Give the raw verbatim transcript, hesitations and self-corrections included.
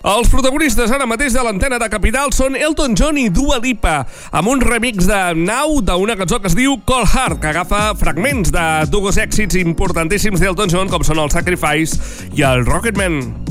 Els protagonistes ara mateix de l'antena de Capital són Elton John i Dua Lipa, amb un remix de Now d'una cançó que es diu Cold Heart, que agafa fragments de dos èxits importantíssims d'Elton John, com són el Sacrifice i el Rocketman.